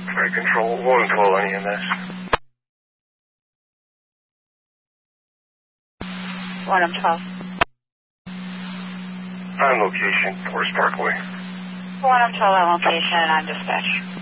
Flight Control, 112 on EMS. 112. On location, Forest Parkway. 112 on location, I'm dispatch.